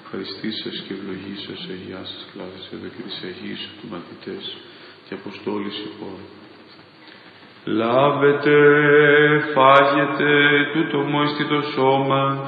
Ευχαριστήσας και ευλογήσας Αγιά σας κλάδες εδώ και τις Αγίες του μαθητές και Αποστόλης υπόρων. Λάβετε, φάγετε, τούτο μου εστί το σώμα